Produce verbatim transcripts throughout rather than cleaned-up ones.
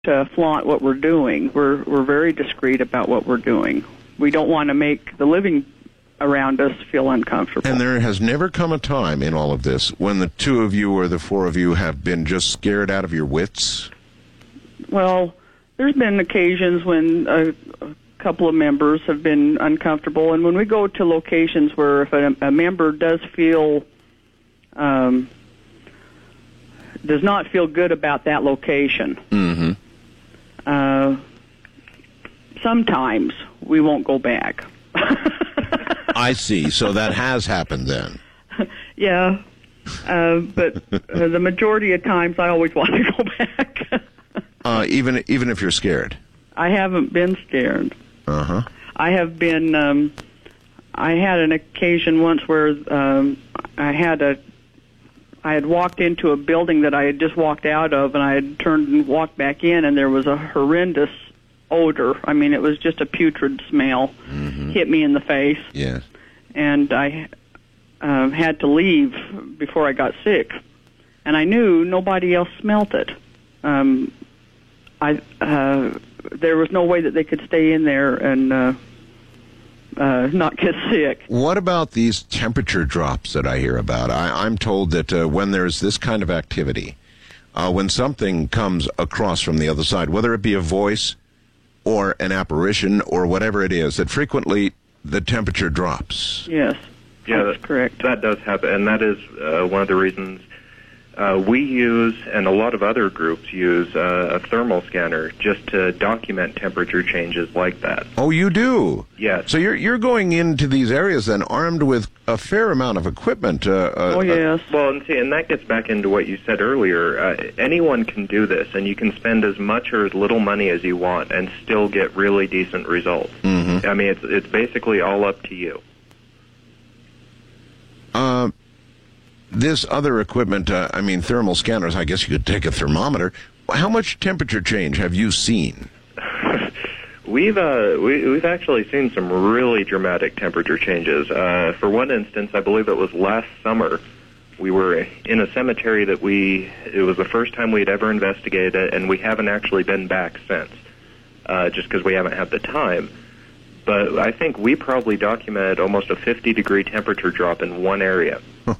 uh, flaunt what we're doing. We're we're very discreet about what we're doing. We don't want to make the living around us feel uncomfortable. And there has never come a time in all of this when the two of you or the four of you have been just scared out of your wits? Well, there's been occasions when a, a couple of members have been uncomfortable, and when we go to locations where if a, a member does feel um, does not feel good about that location, mm-hmm. uh, sometimes we won't go back. I see. So that has happened then. Yeah, uh, but uh, the majority of times I always want to go back. uh, even even if you're scared? I haven't been scared. Uh-huh. I have been, um, I had an occasion once where um, I had a, I had walked into a building that I had just walked out of, and I had turned and walked back in, and there was a horrendous odor. I mean, it was just a putrid smell. Mm-hmm. Hit me in the face. Yes. And I uh, had to leave before I got sick. And I knew nobody else smelt it. Um, I uh, there was no way that they could stay in there and uh, uh, not get sick. What about these temperature drops that I hear about? I, I'm told that uh, when there's this kind of activity, uh, when something comes across from the other side, whether it be a voice or an apparition or whatever it is, that frequently the temperature drops. Yes, yeah, that's that, correct. That does happen, and that is uh, one of the reasons uh, we use, and a lot of other groups use, uh, a thermal scanner just to document temperature changes like that. Oh, you do? Yes. So you're you're going into these areas then armed with a fair amount of equipment. Uh, uh, oh, yes. Uh, well, and see, and that gets back into what you said earlier. Uh, anyone can do this, and you can spend as much or as little money as you want and still get really decent results. Mm-hmm. I mean, it's it's basically all up to you. Uh, this other equipment, uh, I mean, thermal scanners, I guess you could take a thermometer. How much temperature change have you seen? We've uh, we, we've actually seen some really dramatic temperature changes. Uh, for one instance, I believe it was last summer. We were in a cemetery that we, it was the first time we'd ever investigated it, and we haven't actually been back since, uh, just because we haven't had the time. But I think we probably documented almost a fifty degree temperature drop in one area.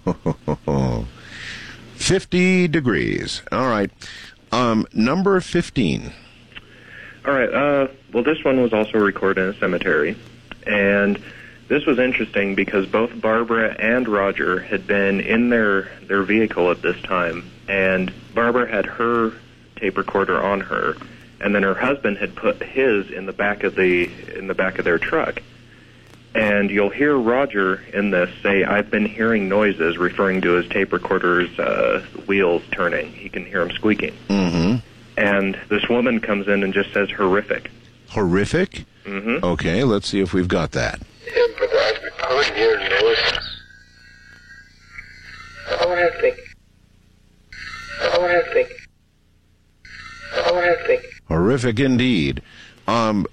fifty degrees. All right. Um, number fifteen. All right. Uh, well, this one was also recorded in a cemetery, and this was interesting because both Barbara and Roger had been in their, their vehicle at this time, and Barbara had her tape recorder on her, and then her husband had put his in the back of the in the back of their truck. And you'll hear Roger in this say, "I've been hearing noises," referring to his tape recorder's uh, wheels turning. He can hear them squeaking. Mm-hmm. And this woman comes in and just says, "Horrific." Horrific? Mm-hmm. Okay, let's see if we've got that. Yeah, but I could hear noises. Horrific. Horrific. Horrific. Horrific indeed. Um,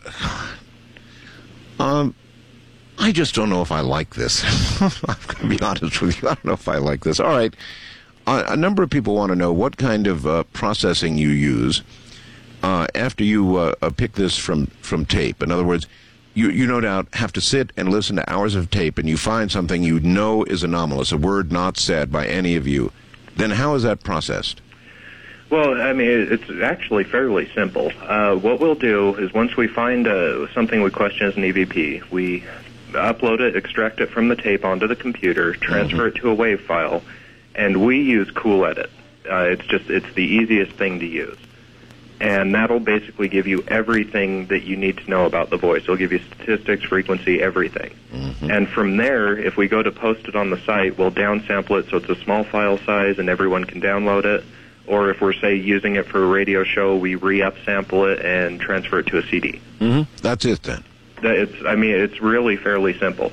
um, I just don't know if I like this. I'm going to be honest with you. I don't know if I like this. All right. Uh, a number of people want to know what kind of uh, processing you use uh, after you uh, uh, pick this from, from tape. In other words, you, you no doubt have to sit and listen to hours of tape, and you find something you know is anomalous, a word not said by any of you. Then how is that processed? Well, I mean, it's actually fairly simple. Uh, what we'll do is once we find uh, something we question as an E V P, we upload it, extract it from the tape onto the computer, transfer mm-hmm. it to a WAV file, and we use CoolEdit. Uh, it's just, it's the easiest thing to use. And that'll basically give you everything that you need to know about the voice. It'll give you statistics, frequency, everything. Mm-hmm. And from there, if we go to post it on the site, we'll downsample it so it's a small file size and everyone can download it. Or if we're, say, using it for a radio show, we re-upsample it and transfer it to a C D. Mm-hmm. That's it, then. It's, I mean, it's really fairly simple.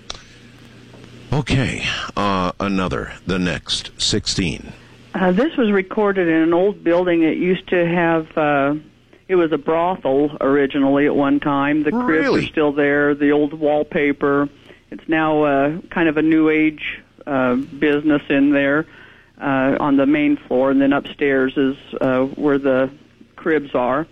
Okay. Uh, another, the next, sixteen. Uh, this was recorded in an old building. It used to have, uh, it was a brothel originally at one time. The cribs Really? are still there, the old wallpaper. It's now uh, kind of a new age uh, business in there. Uh, on the main floor, and then upstairs is uh, where the cribs are.